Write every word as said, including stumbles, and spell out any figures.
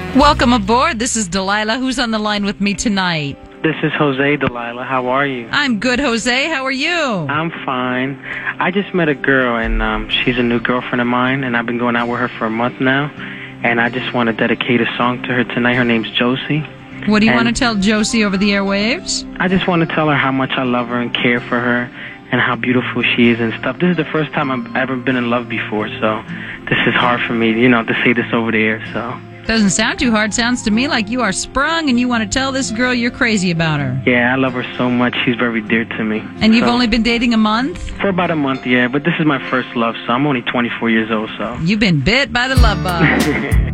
Welcome aboard. This is Delilah. Who's on the line with me tonight? This is Jose, Delilah. How are you? I'm good, Jose. How are you? I'm fine. I just met a girl, and um, she's a new girlfriend of mine, and I've been going out with her for a month now. And I just want to dedicate a song to her tonight. Her name's Josie. What do you and want to tell Josie over the airwaves? I just want to tell her how much I love her and care for her and how beautiful she is and stuff. This is the first time I've ever been in love before, so this is hard for me, you know, to say this over the air, so... Doesn't sound too hard. Sounds to me like you are sprung and you want to tell this girl you're crazy about her. Yeah, I love her so much. She's very dear to me. And you've so, only been dating a month? For about a month, yeah. But this is my first love, so I'm only twenty-four years old, so... You've been bit by the love bug.